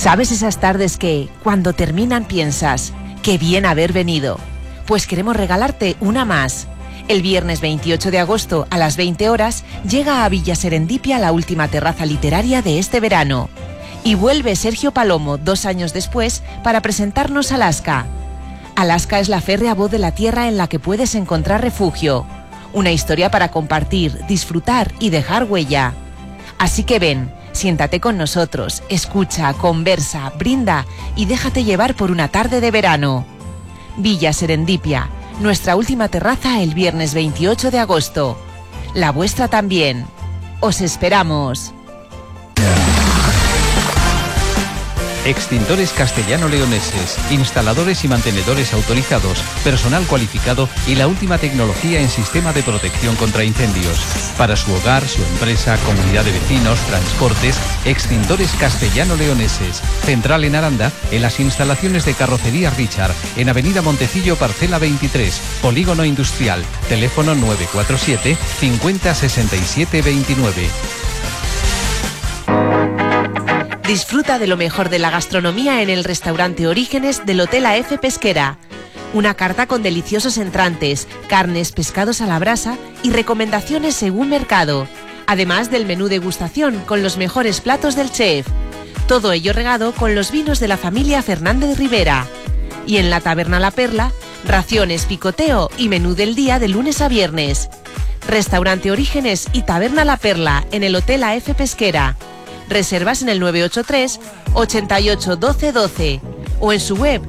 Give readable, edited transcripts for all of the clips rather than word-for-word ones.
¿Sabes esas tardes que, cuando terminan, piensas, qué bien haber venido? Pues queremos regalarte una más. El viernes 28 de agosto a las 20 horas llega a Villa Serendipia la última terraza literaria de este verano. Y vuelve Sergio Palomo 2 años después para presentarnos Alaska. Alaska es la férrea voz de la tierra en la que puedes encontrar refugio. Una historia para compartir, disfrutar y dejar huella. Así que ven, siéntate con nosotros, escucha, conversa, brinda y déjate llevar por una tarde de verano. Villa Serendipia, nuestra última terraza el viernes 28 de agosto. La vuestra también. Os esperamos. Extintores castellano-leoneses, instaladores y mantenedores autorizados, personal cualificado y la última tecnología en sistema de protección contra incendios. Para su hogar, su empresa, comunidad de vecinos, transportes, Extintores castellano-leoneses. Central en Aranda, en las instalaciones de Carrocería Richard, en Avenida Montecillo, parcela 23, Polígono Industrial, teléfono 947 50 67 29. Disfruta de lo mejor de la gastronomía en el restaurante Orígenes del Hotel AF Pesquera. Una carta con deliciosos entrantes, carnes, pescados a la brasa y recomendaciones según mercado. Además del menú degustación con los mejores platos del chef. Todo ello regado con los vinos de la familia Fernández Rivera. Y en la Taberna La Perla, raciones, picoteo y menú del día de lunes a viernes. Restaurante Orígenes y Taberna La Perla en el Hotel AF Pesquera. Reservas en el 983 88 12 12 o en su web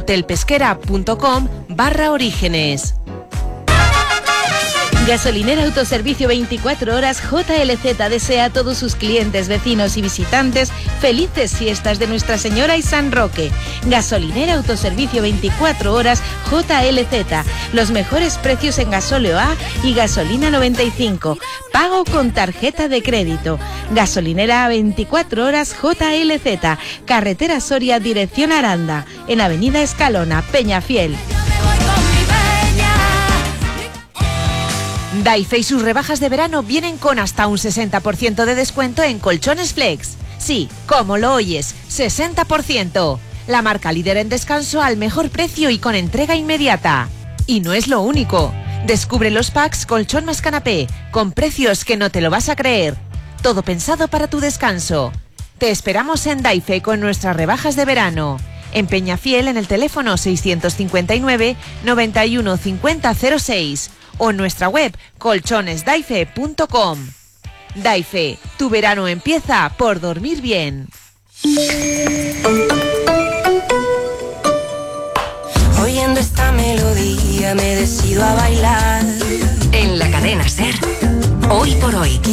hotelpesquera.com/orígenes. Gasolinera Autoservicio 24 horas JLZ desea a todos sus clientes, vecinos y visitantes felices fiestas de Nuestra Señora y San Roque. Gasolinera Autoservicio 24 horas JLZ. Los mejores precios en gasóleo A y gasolina 95. Pago con tarjeta de crédito. Gasolinera 24 horas JLZ. Carretera Soria, dirección Aranda. En Avenida Escalona, Peñafiel. Daife y sus rebajas de verano vienen con hasta un 60% de descuento en colchones Flex. Sí, como lo oyes, 60%. La marca líder en descanso al mejor precio y con entrega inmediata. Y no es lo único. Descubre los packs colchón más canapé, con precios que no te lo vas a creer. Todo pensado para tu descanso. Te esperamos en Daife con nuestras rebajas de verano. En Peñafiel en el teléfono 659 91 50 06. O en nuestra web colchonesdaife.com. Daife, tu verano empieza por dormir bien. Oyendo esta melodía me decido a bailar. En la cadena SER, hoy por hoy.